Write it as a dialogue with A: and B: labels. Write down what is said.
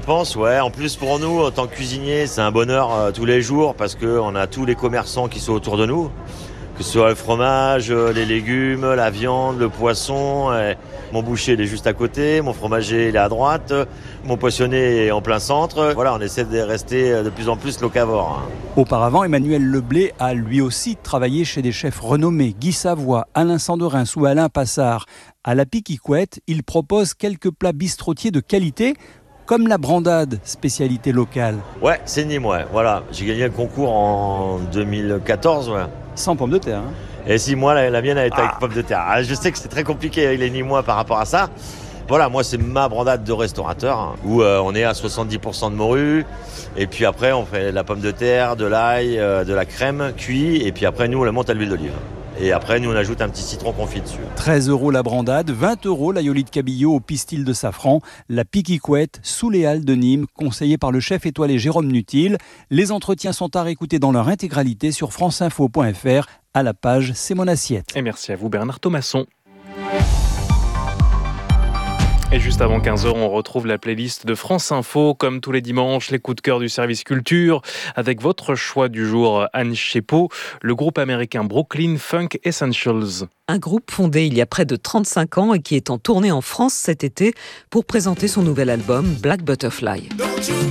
A: pense, ouais. En plus, pour nous, en tant que cuisinier, c'est un bonheur tous les jours parce qu'on a tous les commerçants qui sont autour de nous. Que ce soit le fromage, les légumes, la viande, le poisson. Mon boucher, il est juste à côté. Mon fromager, il est à droite. Mon poissonnier est en plein centre. Voilà, on essaie de rester de plus en plus locavore.
B: Auparavant, Emmanuel Leblé a lui aussi travaillé chez des chefs renommés. Guy Savoie, Alain Sanderin ou Alain Passard. À la Piquicouette, il propose quelques plats bistrotiers de qualité, comme la brandade, spécialité locale.
A: Ouais, c'est Nîmes, ouais. Voilà, j'ai gagné le concours en 2014, ouais.
B: Sans pommes de terre.
A: Et si moi, la mienne, elle était avec pommes de terre. Je sais que c'est très compliqué avec les Nîmois par rapport à ça. Voilà, moi, c'est ma brandade de restaurateur, où on est à 70% de morue. Et puis après, on fait de la pomme de terre, de l'ail, de la crème cuit. Et puis après, nous, on la monte à l'huile d'olive. Et après, nous, on ajoute un petit citron confit dessus.
B: 13 € la brandade, 20 € la Yolite Cabillaud au pistil de safran, la Piquicouette sous les halles de Nîmes, conseillée par le chef étoilé Jérôme Nutil. Les entretiens sont à réécouter dans leur intégralité sur franceinfo.fr à la page C'est mon assiette.
C: Et merci à vous Bernard Thomasson. Et juste avant 15h, on retrouve la playlist de France Info. Comme tous les dimanches, les coups de cœur du service culture. Avec votre choix du jour, Anne Chepeau, le groupe américain Brooklyn Funk Essentials.
D: Un groupe fondé il y a près de 35 ans et qui est en tournée en France cet été pour présenter son nouvel album Black Butterfly.